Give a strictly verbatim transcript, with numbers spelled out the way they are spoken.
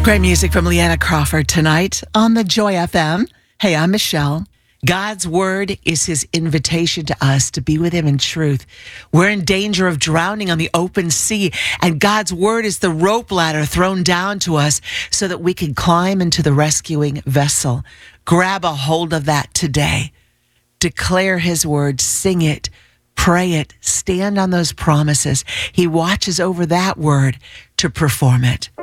Great music from Leanna Crawford tonight on the Joy F M. Hey, I'm Michelle. God's word is his invitation to us to be with him in truth. We're in danger of drowning on the open sea, and God's word is the rope ladder thrown down to us so that we can climb into the rescuing vessel. Grab a hold of that today. Declare his word, sing it, pray it, stand on those promises. He watches over that word to perform it.